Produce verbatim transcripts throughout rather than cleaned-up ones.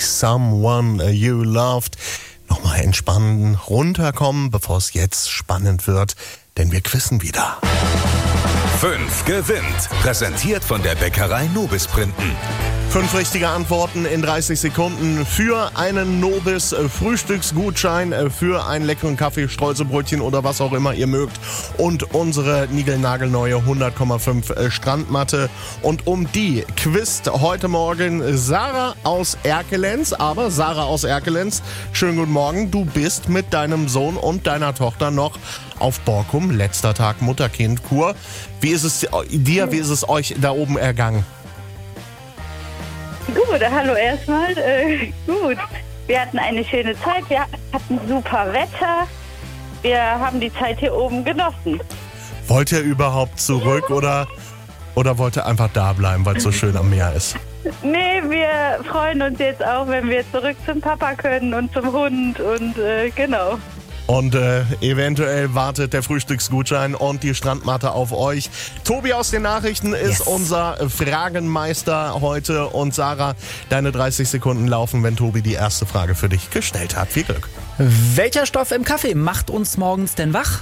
Someone You Loved. Nochmal entspannen, runterkommen, bevor es jetzt spannend wird, denn wir quizzen wieder. Fünf gewinnt. Präsentiert von der Bäckerei Nobis Printen. Fünf richtige Antworten in dreißig Sekunden für einen Nobis Frühstücksgutschein, für einen leckeren Kaffee, Streuselbrötchen oder was auch immer ihr mögt und unsere niegelnagelneue hundert Komma fünf Strandmatte. Und um die quizt heute Morgen Sarah aus Erkelenz. Aber Sarah aus Erkelenz, schönen guten Morgen. Du bist mit deinem Sohn und deiner Tochter noch auf Borkum, letzter Tag Mutter-Kind-Kur. Wie ist es dir, wie ist es euch da oben ergangen? Gut, hallo erstmal. Äh, gut. Wir hatten eine schöne Zeit, wir hatten super Wetter. Wir haben die Zeit hier oben genossen. Wollt ihr überhaupt zurück oder, oder wollt ihr einfach da bleiben, weil es so schön am Meer ist? Nee, wir freuen uns jetzt auch, wenn wir zurück zum Papa können und zum Hund und äh, genau. Und äh, eventuell wartet der Frühstücksgutschein und die Strandmatte auf euch. Tobi aus den Nachrichten ist yes. unser Fragenmeister heute. Und Sarah, deine dreißig Sekunden laufen, wenn Tobi die erste Frage für dich gestellt hat. Viel Glück. Welcher Stoff im Kaffee macht uns morgens denn wach?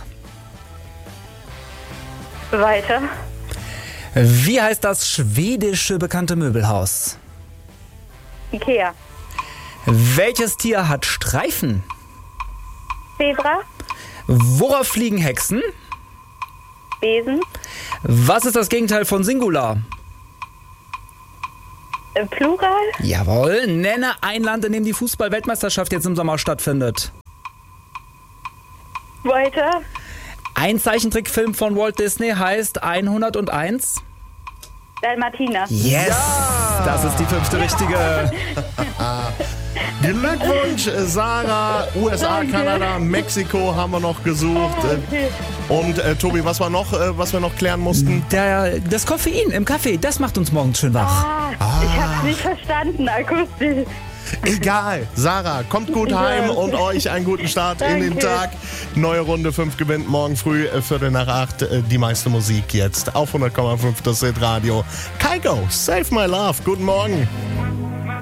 Weiter. Wie heißt das schwedische bekannte Möbelhaus? Ikea. Welches Tier hat Streifen? Zebra. Worauf fliegen Hexen? Besen. Was ist das Gegenteil von Singular? Äh, Plural. Jawohl. Nenne ein Land, in dem die Fußball-Weltmeisterschaft jetzt im Sommer stattfindet. Weiter. Ein Zeichentrickfilm von Walt Disney heißt hunderteins. Dalmatiner. Yes! Ja. Das ist die fünfte ja. richtige. Glückwunsch, Sarah. U S A, Danke. Kanada, Mexiko haben wir noch gesucht. Okay. Und äh, Tobi, was war noch, äh, was wir noch klären mussten? Der, das Koffein im Kaffee, das macht uns morgens schön wach. Ah, ah. Ich hab's nicht verstanden, akustisch. Egal. Sarah, kommt gut heim und euch einen guten Start Danke. in den Tag. Neue Runde fünf gewinnt morgen früh, äh, Viertel nach acht. Äh, die meiste Musik jetzt auf hundert Komma fünf das Hit Radio. Kygo, Save My Love. Guten Morgen.